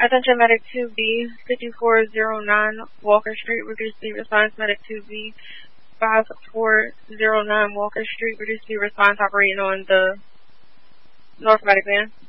Attention Medic 2B, 5409 Walker Street, reduce the response. Medic 2B, 5409 Walker Street, reduce the response, operating on the North Medic van.